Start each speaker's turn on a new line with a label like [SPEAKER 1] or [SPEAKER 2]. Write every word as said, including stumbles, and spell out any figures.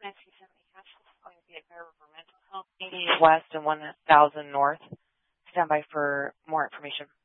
[SPEAKER 1] eighty West and one thousand North. Stand by for more information.